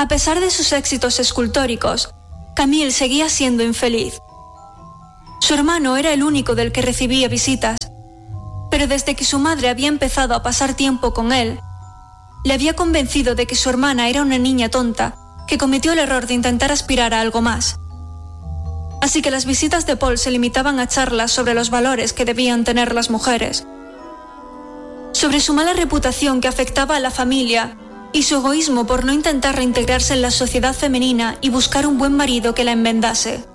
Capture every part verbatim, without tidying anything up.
A pesar de sus éxitos escultóricos, Camille seguía siendo infeliz. Su hermano era el único del que recibía visitas, pero desde que su madre había empezado a pasar tiempo con él, le había convencido de que su hermana era una niña tonta que cometió el error de intentar aspirar a algo más. Así que las visitas de Paul se limitaban a charlas sobre los valores que debían tener las mujeres, sobre su mala reputación que afectaba a la familia y su egoísmo por no intentar reintegrarse en la sociedad femenina y buscar un buen marido que la enmendase.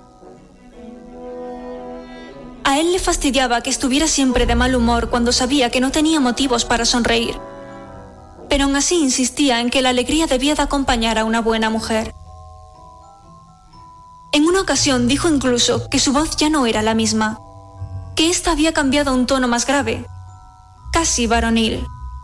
A él le fastidiaba que estuviera siempre de mal humor cuando sabía que no tenía motivos para sonreír, pero aún así insistía en que la alegría debía de acompañar a una buena mujer. En una ocasión dijo incluso que su voz ya no era la misma, que ésta había cambiado a un tono más grave, casi varonil.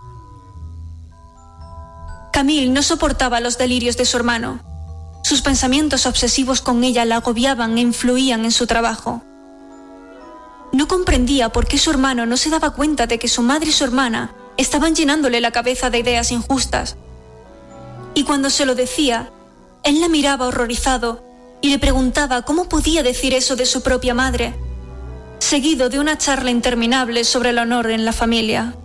Camille no soportaba los delirios de su hermano. Sus pensamientos obsesivos con ella la agobiaban e influían en su trabajo. No comprendía por qué su hermano no se daba cuenta de que su madre y su hermana estaban llenándole la cabeza de ideas injustas. Y cuando se lo decía, él la miraba horrorizado y le preguntaba cómo podía decir eso de su propia madre, seguido de una charla interminable sobre el honor en la familia.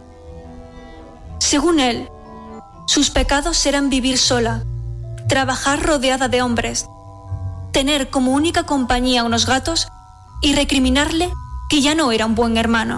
Según él, sus pecados eran vivir sola, trabajar rodeada de hombres, tener como única compañía unos gatos y recriminarle que ya no era un buen hermano.